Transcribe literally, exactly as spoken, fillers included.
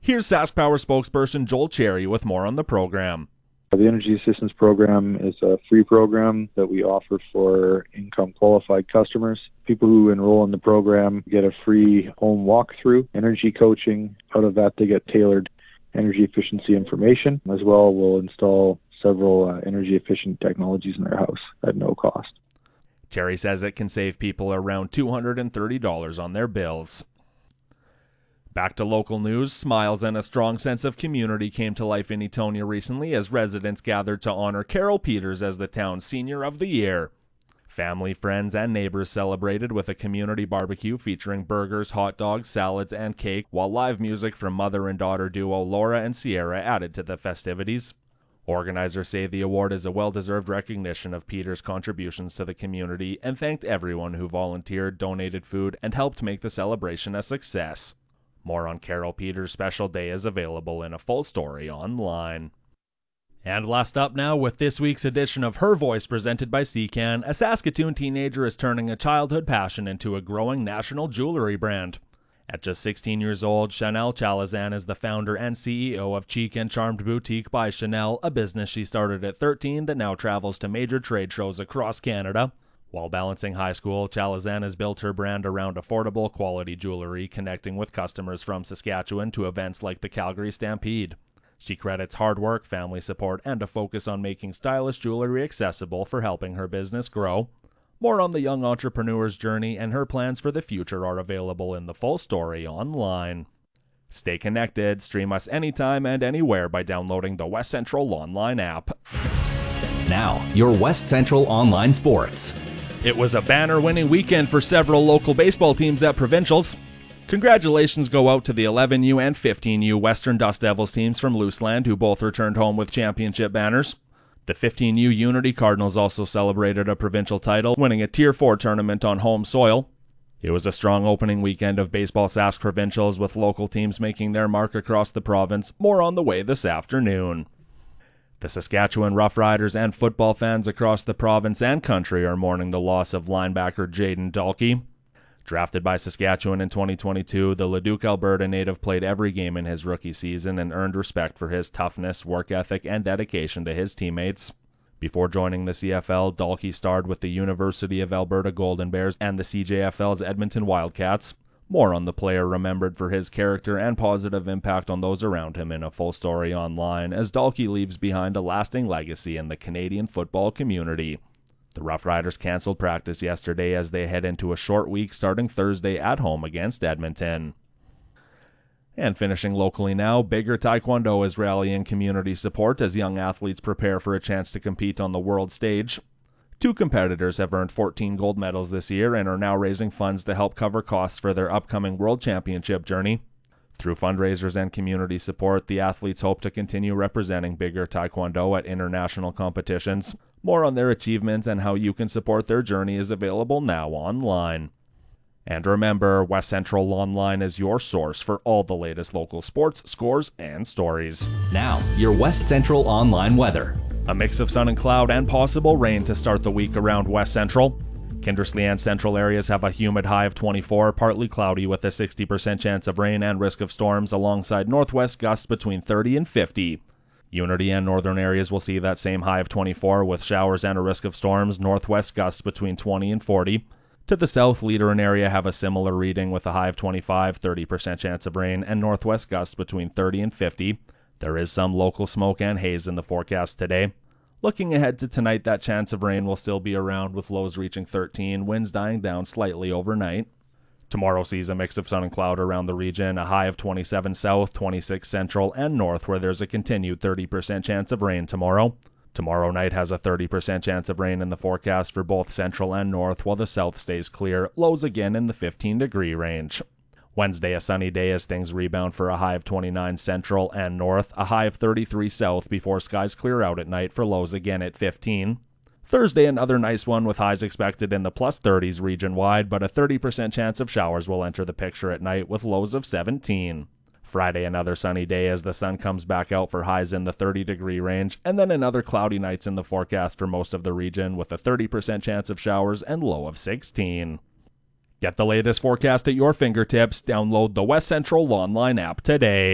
Here's SaskPower spokesperson Joel Cherry with more on the program. The Energy Assistance Program is a free program that we offer for income-qualified customers. People who enroll in the program get a free home walkthrough, energy coaching. Out of that, they get tailored energy efficiency information. As well, we'll install several uh, energy-efficient technologies in their house at no cost. Cherry says it can save people around two hundred thirty dollars on their bills. Back to local news, smiles and a strong sense of community came to life in Etonia recently as residents gathered to honor Carol Peters as the town's Senior of the Year. Family, friends, and neighbors celebrated with a community barbecue featuring burgers, hot dogs, salads, and cake, while live music from mother and daughter duo Laura and Sierra added to the festivities. Organizers say the award is a well-deserved recognition of Peters' contributions to the community and thanked everyone who volunteered, donated food, and helped make the celebration a success. More on Carol Peters' special day is available in a full story online. And last up now with this week's edition of Her Voice presented by C C A N, a Saskatoon teenager is turning a childhood passion into a growing national jewelry brand. At just sixteen years old, Chanel Chalazan is the founder and C E O of Cheek and Charmed Boutique by Chanel, a business she started at thirteen that now travels to major trade shows across Canada. While balancing high school, Chalazan has built her brand around affordable, quality jewelry, connecting with customers from Saskatchewan to events like the Calgary Stampede. She credits hard work, family support, and a focus on making stylish jewelry accessible for helping her business grow. More on the young entrepreneur's journey and her plans for the future are available in the full story online. Stay connected, stream us anytime and anywhere by downloading the West Central Online app. Now, your West Central Online Sports. It was a banner-winning weekend for several local baseball teams at provincials. Congratulations go out to the eleven U and fifteen U Western Dust Devils teams from Luseland, who both returned home with championship banners. The fifteen U Unity Cardinals also celebrated a provincial title, winning a Tier four tournament on home soil. It was a strong opening weekend of Baseball Sask provincials, with local teams making their mark across the province. More on the way this afternoon. The Saskatchewan Roughriders and football fans across the province and country are mourning the loss of linebacker Jayden Dalkey. Drafted by Saskatchewan in twenty twenty-two, the Leduc, Alberta native played every game in his rookie season and earned respect for his toughness, work ethic, and dedication to his teammates. Before joining the C F L, Dalkey starred with the University of Alberta Golden Bears and the C J F L's Edmonton Wildcats. More on the player remembered for his character and positive impact on those around him in a full story online, as Dalkey leaves behind a lasting legacy in the Canadian football community. The Roughriders canceled practice yesterday as they head into a short week starting Thursday at home against Edmonton. And finishing locally now, Bigger Taekwondo is rallying community support as young athletes prepare for a chance to compete on the world stage. Two competitors have earned fourteen gold medals this year and are now raising funds to help cover costs for their upcoming World Championship journey. Through fundraisers and community support, the athletes hope to continue representing Bigger Taekwondo at international competitions. More on their achievements and how you can support their journey is available now online. And remember, West Central Online is your source for all the latest local sports, scores, and stories. Now, your West Central Online weather. A mix of sun and cloud and possible rain to start the week around West Central. Kindersley and central areas have a humid high of twenty-four, partly cloudy with a sixty percent chance of rain and risk of storms alongside northwest gusts between thirty and fifty. Unity and northern areas will see that same high of twenty-four with showers and a risk of storms, northwest gusts between twenty and forty. To the south, Leader and area have a similar reading with a high of twenty-five, thirty percent chance of rain, and northwest gusts between thirty and fifty. There is some local smoke and haze in the forecast today. Looking ahead to tonight, that chance of rain will still be around with lows reaching thirteen, winds dying down slightly overnight. Tomorrow sees a mix of sun and cloud around the region, a high of twenty-seven south, twenty-six central, and north where there's a continued thirty percent chance of rain tomorrow. Tomorrow night has a thirty percent chance of rain in the forecast for both central and north, while the south stays clear, lows again in the fifteen degree range. Wednesday, a sunny day as things rebound for a high of twenty-nine central and north, a high of thirty-three south before skies clear out at night for lows again at fifteen. Thursday, another nice one with highs expected in the plus thirties region-wide, but a thirty percent chance of showers will enter the picture at night with lows of seventeen. Friday, another sunny day as the sun comes back out for highs in the thirty degree range, and then another cloudy nights in the forecast for most of the region with a thirty percent chance of showers and low of sixteen. Get the latest forecast at your fingertips. Download the West Central Online app today.